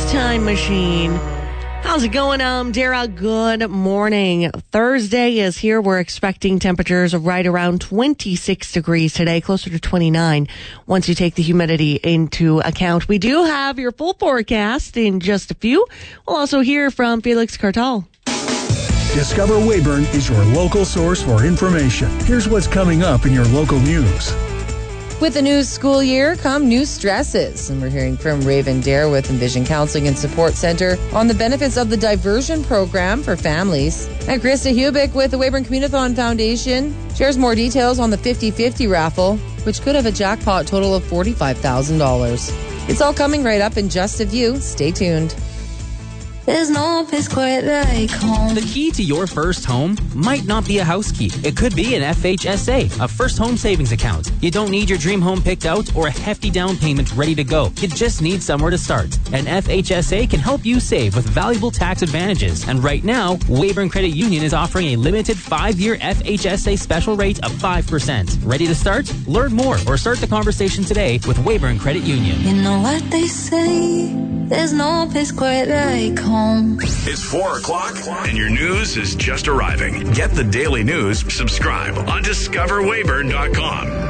Time Machine. How's it going, Dara? Good morning. Thursday is here. We're expecting temperatures of right around 26 degrees today, closer to 29 once you take the humidity into account. We do have your full forecast in just a few. We'll also hear from Felix Cartal. Discover Weyburn is your local source for information. Here's what's coming up in your local news. With the new school year come new stresses. And we're hearing from Raven Dare with Envision Counseling and Support Center on the benefits of the diversion program for families. And Krista Hubick with the Weyburn Communithon Foundation shares more details on the 50-50 raffle, which could have a jackpot total of $45,000. It's all coming right up in just a few. Stay tuned. There's no place quite like home. The key to your first home might not be a house key. It could be an FHSA, a first home savings account. You don't need your dream home picked out or a hefty down payment ready to go. You just need somewhere to start. An FHSA can help you save with valuable tax advantages. And right now, Weyburn Credit Union is offering a limited 5-year FHSA special rate of 5%. Ready to start? Learn more or start the conversation today with Weyburn Credit Union. You know what they say, there's no place quite like home. It's 4 o'clock and your news is just arriving. Get the daily news, subscribe on discoverweyburn.com.